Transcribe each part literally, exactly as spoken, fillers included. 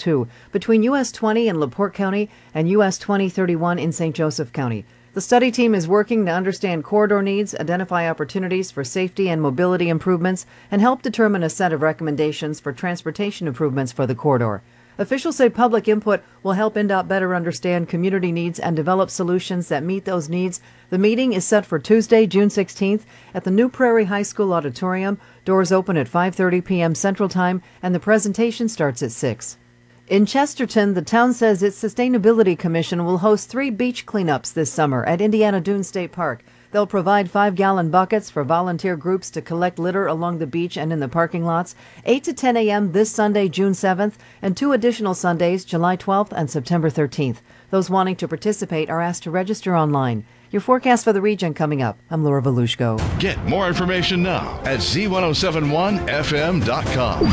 two between U S twenty in LaPorte County and U S twenty thirty-one in Saint Joseph County. The study team is working to understand corridor needs, identify opportunities for safety and mobility improvements, and help determine a set of recommendations for transportation improvements for the corridor. Officials say public input will help N D O T better understand community needs and develop solutions that meet those needs. The meeting is set for Tuesday, June sixteenth at the New Prairie High School Auditorium. Doors open at five thirty p.m. Central Time, and the presentation starts at six. In Chesterton, the town says its Sustainability Commission will host three beach cleanups this summer at Indiana Dunes State Park. They'll provide five-gallon buckets for volunteer groups to collect litter along the beach and in the parking lots, eight to ten a.m. this Sunday, June seventh, and two additional Sundays, July twelfth and September thirteenth. Those wanting to participate are asked to register online. Your forecast for the region coming up. I'm Laura Volushko. Get more information now at Z ten seventy-one F M dot com.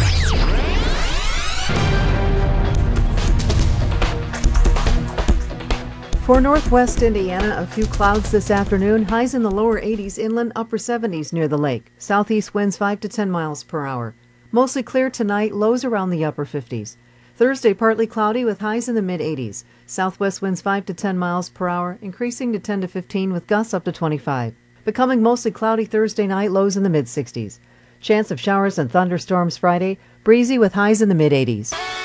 For northwest Indiana, a few clouds this afternoon. Highs in the lower eighties inland, upper seventies near the lake. Southeast winds five to ten miles per hour. Mostly clear tonight, lows around the upper fifties. Thursday, partly cloudy with highs in the mid-eighties. Southwest winds five to ten miles per hour, increasing to ten to fifteen with gusts up to twenty-five. Becoming mostly cloudy Thursday night, lows in the mid-sixties. Chance of showers and thunderstorms Friday, breezy with highs in the mid-eighties.